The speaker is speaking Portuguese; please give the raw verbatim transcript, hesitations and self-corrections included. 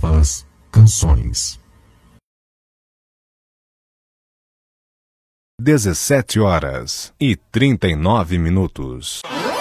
novas canções. dezessete horas e trinta e nove minutos.